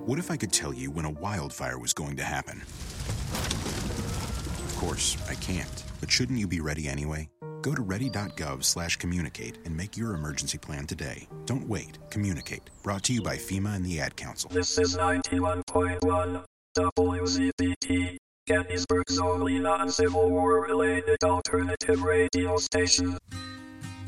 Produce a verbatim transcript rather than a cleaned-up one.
What if I could tell you when a wildfire was going to happen? Of course, I can't, but shouldn't you be ready anyway? Go to ready.gov slash communicate and make your emergency plan today. Don't wait. Communicate. Brought to you by FEMA and the Ad Council. This is ninety-one point one W Z B T, Gettysburg's only non-Civil War-related alternative radio station.